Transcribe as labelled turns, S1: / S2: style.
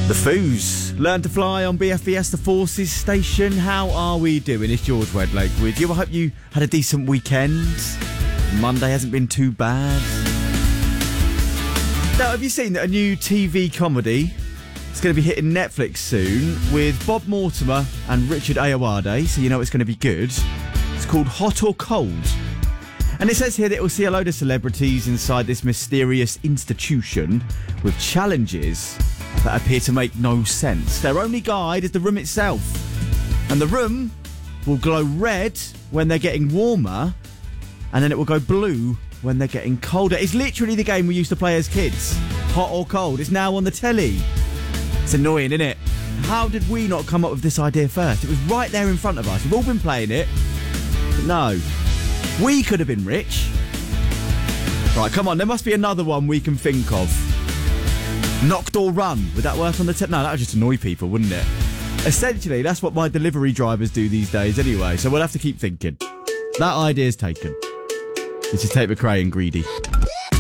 S1: The Foos, Learn to Fly on BFBS, the Forces Station. How are we doing? It's George Wedlake with you. I hope you had a decent weekend. Monday hasn't been too bad. Now, have you seen a new TV comedy? It's going to be hitting Netflix soon with Bob Mortimer and Richard Ayoade, so you know it's going to be good. It's called Hot or Cold. And it says here that it will see a load of celebrities inside this mysterious institution with challenges that appear to make no sense. Their only guide is the room itself. And the room will glow red when they're getting warmer, and then it will go blue when they're getting colder. It's literally the game we used to play as kids. Hot or cold. It's now on the telly. It's annoying, isn't it? How did we not come up with this idea first? It was right there in front of us. We've all been playing it. But no. We could have been rich. Right, come on. There must be another one we can think of. Knocked or run. Would that work on the No, that would just annoy people, wouldn't it? Essentially, that's what my delivery drivers do these days anyway, so we'll have to keep thinking. That idea's taken. This is Tate McRae and Greedy.